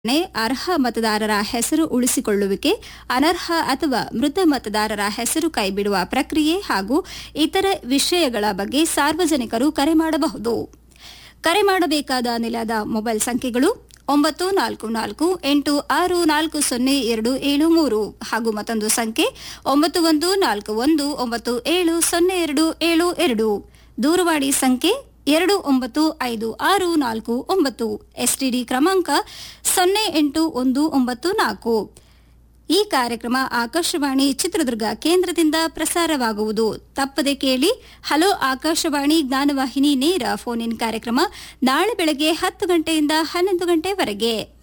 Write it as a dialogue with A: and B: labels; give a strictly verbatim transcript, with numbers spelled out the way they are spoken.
A: ಅರ್ಹ ಮತದಾರರ ಹೆಸರು ಉಳಿಸಿಕೊಳ್ಳುವಿಕೆ, ಅನರ್ಹ ಅಥವಾ ಮೃತ ಮತದಾರರ ಹೆಸರು ಕೈಬಿಡುವ ಪ್ರಕ್ರಿಯೆ ಹಾಗೂ ಇತರೆ ವಿಷಯಗಳ ಬಗ್ಗೆ ಸಾರ್ವಜನಿಕರು ಕರೆ ಮಾಡಬಹುದು. ಕರೆ ಮಾಡಬೇಕಾದ ನಿಲಯದ ಮೊಬೈಲ್ ಸಂಖ್ಯೆಗಳು ಒಂಬತ್ತು ನಾಲ್ಕು ನಾಲ್ಕು ಎಂಟು ಆರು ನಾಲ್ಕು ಸೊನ್ನೆ ಎರಡು ಏಳು ಮೂರು ಹಾಗೂ ಮತ್ತೊಂದು ಸಂಖ್ಯೆ ಒಂಬತ್ತು ಒಂದು ನಾಲ್ಕು ಒಂದು ಒಂಬತ್ತು ಏಳು ಸೊನ್ನೆ ಎರಡು ಏಳು ಎರಡು. ದೂರವಾಣಿ ಸಂಖ್ಯೆ ಎರಡು ಒಂಬತ್ತು ಐದು ಆರು ನಾಲ್ಕು ಒಂಬತ್ತು. ಎಸ್ಟಿಡಿ ಕ್ರಮಾಂಕ ಸೊನ್ನೆ ಎಂಟು ಒಂದು ಒಂಬತ್ತು ನಾಲ್ಕು. ಈ ಕಾರ್ಯಕ್ರಮ ಆಕಾಶವಾಣಿ ಚಿತ್ರದುರ್ಗ ಕೇಂದ್ರದಿಂದ ಪ್ರಸಾರವಾಗುವುದು. ತಪ್ಪದೆ ಕೇಳಿ. ಹಲೋ ಆಕಾಶವಾಣಿ ಜ್ಞಾನವಾಹಿನಿ ನೇರ ಫೋನ್ ಇನ್ ಕಾರ್ಯಕ್ರಮ ನಾಳೆ ಬೆಳಗ್ಗೆ ಹತ್ತು ಗಂಟೆಯಿಂದ ಹನ್ನೊಂದು ಗಂಟೆವರೆಗೆ.